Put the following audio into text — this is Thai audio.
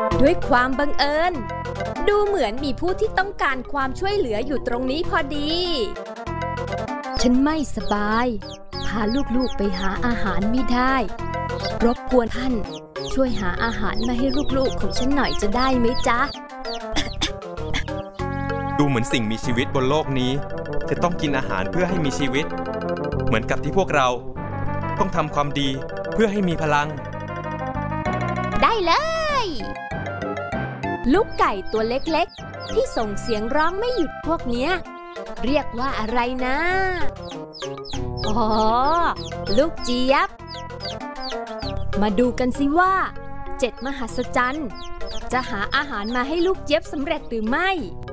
ด้วยความบังเอิญดูเหมือนมีผู้ที่ต้องการความช่วยเหลืออยู่ตรงนี้พอดีฉันไม่สบายพาลูกๆไปหาอาหารไม่ได้รบกวนท่านช่วยหาอาหารมาให้ลูกๆของฉันหน่อยจะได้ไหมจ๊ะดูเหมือนสิ่งมีชีวิตบนโลกนี้จะต้องกินอาหารเพื่อให้มีชีวิตเหมือนกับที่พวกเราต้องทำความดีเพื่อให้มีพลังได้เลยลูกไก่ตัวเล็กๆที่ส่งเสียงร้องไม่หยุดพวกเนี้ยเรียกว่าอะไรนะอ๋อลูกเจี๊ยบมาดูกันสิว่า7 มหัศจรรย์จะหาอาหารมาให้ลูกเจี๊ยบสำเร็จหรือไม่